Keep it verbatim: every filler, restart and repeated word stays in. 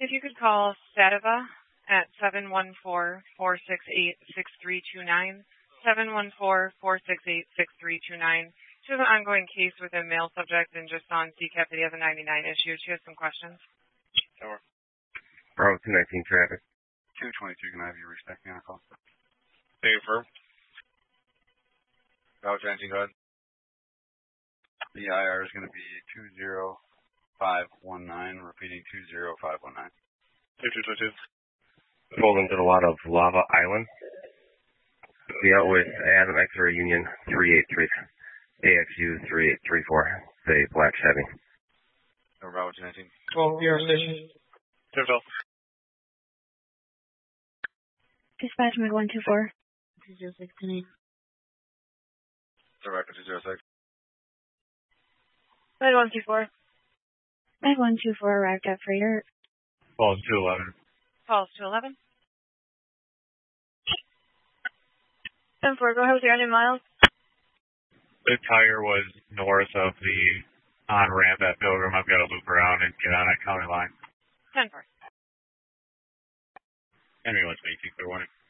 If you could call Sadova at seven one four, four six eight, six three two nine, seven one four, four six eight, six three two nine. She has an ongoing case with a male subject and just on C CAP that he has a ninety-nine issue. She has some questions. Over. Bravo two nineteen traffic. two twenty-two, can I have you respecting on a call? Thank you, firm. Bravo two nineteen, go ahead. The I R is going to be two zero five one nine, repeating two zero five one nine. two two two two. Pulled into a lot of Lava Island. Be out with Adam X-Ray Union three eight three. A X U three eight three four, say Black Chevy. Over, Bravo two nineteen. twelve, your station. Tiptoe. Dispatch Meg one two four. two zero six ten eight. Direct two zero six. Med one two four. Meg one two four arrived at Freighter. Falls two eleven. Falls two eleven. ten four, go ahead with your engine miles. The tire was north of the on-ramp at Pilgrim. I've got to loop around and get on that county line. ten four. Henry, let's make you clear warning.